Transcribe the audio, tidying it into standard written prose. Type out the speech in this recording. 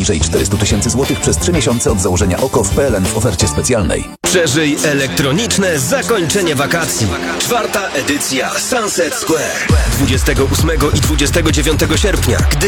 poniżej 400 000 złotych przez 3 miesiące od założenia OKO w PLN w ofercie specjalnej. Przeżyj elektroniczne zakończenie wakacji. 4. edycja Sunset Square. 28 i 29 sierpnia, gdy